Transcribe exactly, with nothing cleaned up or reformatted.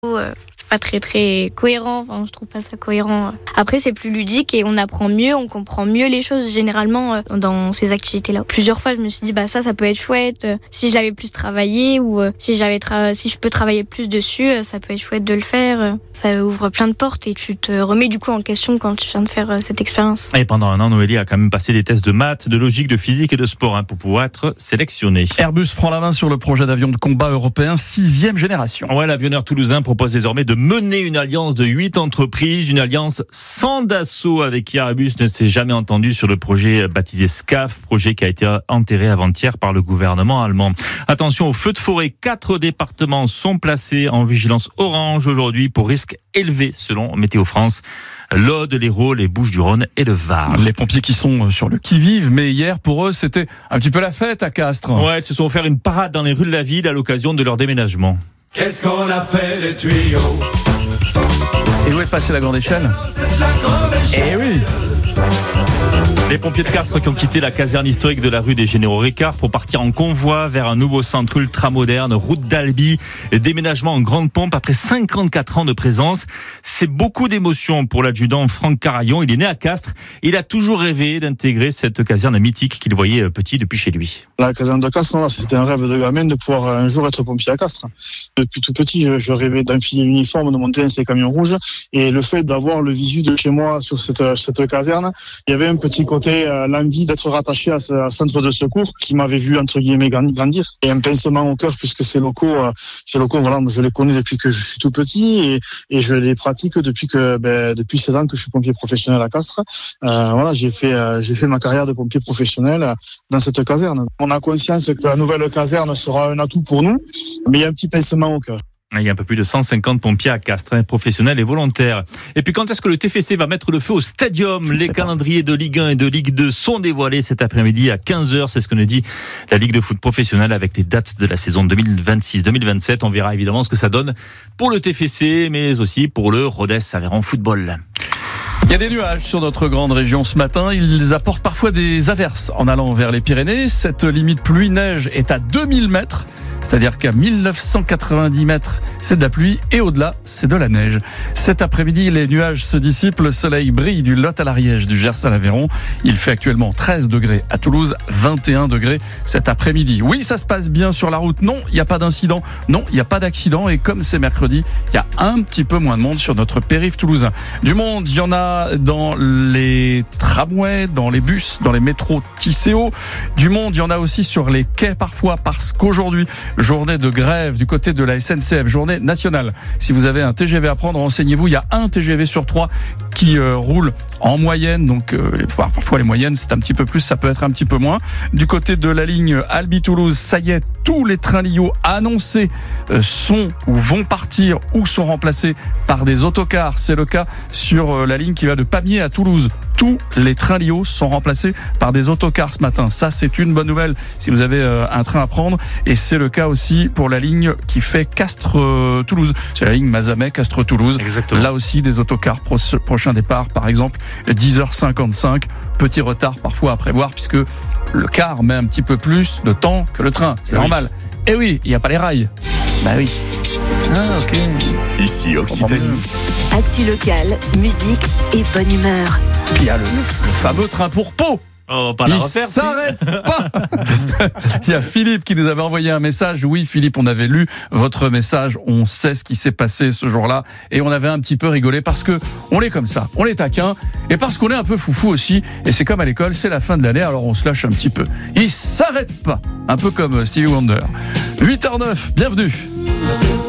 Euh, c'est pas très très cohérent, enfin je trouve pas ça cohérent. Après c'est plus ludique et on apprend mieux, on comprend mieux les choses généralement euh, dans ces activités-là. Plusieurs fois je me suis dit bah ça ça peut être chouette euh, si je l'avais plus travaillé ou euh, si j'avais tra- si je peux travailler plus dessus, euh, ça peut être chouette de le faire. Euh, ça ouvre plein de portes et tu te remets du coup en question quand tu viens de faire euh, cette expérience. Et pendant un an, Noélie a quand même passé des tests de maths, de logique, de physique et de sport hein, pour pouvoir être sélectionnée. Airbus prend la main sur le projet d'avion de combat européen sixième génération. Ouais, l'avionneur toulousain propose désormais de mener une alliance de huit entreprises, une alliance sans Dassault avec qui Airbus ne s'est jamais entendu sur le projet baptisé SCAF, projet qui a été enterré avant-hier par le gouvernement allemand. Attention aux feux de forêt, quatre départements sont placés en vigilance orange aujourd'hui pour risque élevé selon Météo France. L'Aude, l'Hérault, les Bouches-du-Rhône et le Var. Les pompiers qui sont sur le qui-vive, mais hier pour eux c'était un petit peu la fête à Castres. Ouais, ils se sont offert une parade dans les rues de la ville à l'occasion de leur déménagement. Qu'est-ce qu'on a fait des tuyaux? Et où est passée la grande échelle? Eh oui. Les pompiers de Castres qui ont quitté la caserne historique de la rue des Généraux Ricard pour partir en convoi vers un nouveau centre ultramoderne, route d'Albi, déménagement en grande pompe après cinquante-quatre ans de présence. C'est beaucoup d'émotions pour l'adjudant Franck Carayon. Il est né à Castres. Il a toujours rêvé d'intégrer cette caserne mythique qu'il voyait petit depuis chez lui. La caserne de Castres, c'était un rêve de gamin de pouvoir un jour être pompier à Castres. Depuis tout petit, je, je rêvais d'enfiler l'uniforme, de monter dans ces camions rouges. Et le fait d'avoir le visu de chez moi sur cette, cette caserne, il y avait un petit côté Euh, l'envie d'être rattaché à ce centre de secours qui m'avait vu entre guillemets grandir et un pincement au cœur puisque ces locaux euh, ces locaux voilà je les connais depuis que je suis tout petit et, et je les pratique depuis que ben, depuis seize ans que je suis pompier professionnel à Castres. Euh, voilà j'ai fait euh, j'ai fait ma carrière de pompier professionnel dans cette caserne. On a conscience que la nouvelle caserne sera un atout pour nous, mais il y a un petit pincement au cœur. Il y a un peu plus de cent cinquante pompiers à Castres, hein, professionnels et volontaires. Et puis quand est-ce que le T F C va mettre le feu au stadium? Les calendriers de Ligue un et de Ligue deux sont dévoilés cet après-midi à quinze heures. C'est ce que nous dit la Ligue de foot professionnelle avec les dates de la saison deux mille vingt-six deux mille vingt-sept. On verra évidemment ce que ça donne pour le T F C, mais aussi pour le Rodez Aveyron Football. Il y a des nuages sur notre grande région ce matin. Ils apportent parfois des averses en allant vers les Pyrénées. Cette limite pluie-neige est à deux mille mètres. C'est-à-dire qu'à mille neuf cent quatre-vingt-dix mètres, c'est de la pluie et au-delà, c'est de la neige. Cet après-midi, les nuages se dissipent, le soleil brille du Lot à l'Ariège, du Gers à l'Aveyron. Il fait actuellement treize degrés à Toulouse, vingt et un degrés cet après-midi. Oui, ça se passe bien sur la route. Non, il n'y a pas d'incident. Non, il n'y a pas d'accident. Et comme c'est mercredi, il y a un petit peu moins de monde sur notre périph' toulousain. Du monde, il y en a dans les tramways, dans les bus, dans les métros Tisséo. Du monde, il y en a aussi sur les quais parfois parce qu'aujourd'hui, journée de grève du côté de la S N C F, journée nationale. Si vous avez un T G V à prendre, renseignez-vous, il y a un T G V sur trois qui euh, roule en moyenne, donc euh, parfois les moyennes c'est un petit peu plus, ça peut être un petit peu moins. Du côté de la ligne Albi-Toulouse, ça y est, tous les trains Lio annoncés euh, sont ou vont partir ou sont remplacés par des autocars. C'est le cas sur euh, la ligne qui va de Pamiers à Toulouse. Tous les trains Lio sont remplacés par des autocars ce matin. Ça, c'est une bonne nouvelle si vous avez euh, un train à prendre. Et c'est le cas aussi pour la ligne qui fait Castres-Toulouse. C'est la ligne Mazamet-Castres-Toulouse. Exactement. Là aussi, des autocars pro- prochain départ, par exemple, dix heures cinquante-cinq. Petit retard parfois à prévoir puisque le car met un petit peu plus de temps que le train. C'est oui. normal. Et oui, il n'y a pas les rails. Bah oui. Ah, ok. Ici Occitanie. Actu local, musique et bonne humeur. Il y a le, le fameux train pour Pau. Oh, pas la Il refaire, s'arrête pas. Il y a Philippe qui nous avait envoyé un message. Oui, Philippe, on avait lu votre message. On sait ce qui s'est passé ce jour-là. Et on avait un petit peu rigolé parce que on est comme ça. On est taquin. Et parce qu'on est un peu foufou aussi. Et c'est comme à l'école, c'est la fin de l'année. Alors on se lâche un petit peu. Il s'arrête pas. Un peu comme Stevie Wonder. huit heures neuf. Bienvenue.